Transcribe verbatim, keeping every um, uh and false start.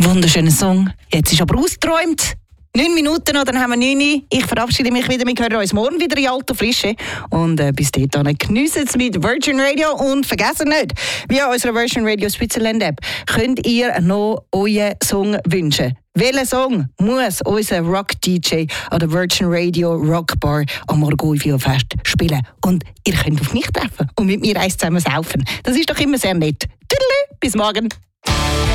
Wunderschöner Song. Jetzt ist aber ausgeträumt. Neun Minuten oder dann haben wir neun. Ich verabschiede mich wieder. Wir hören uns morgen wieder in alter Frische. Und äh, bis dahin geniessen es mit Virgin Radio. Und vergessen nicht, via unserer Virgin Radio Switzerland App könnt ihr noch euren Song wünschen. Welchen Song muss unser Rock-D J an der Virgin Radio Rock Bar am Morgulvio-Fest spielen? Und ihr könnt auf mich treffen und mit mir eins zusammen saufen. Das ist doch immer sehr nett. Tüdelü, bis morgen.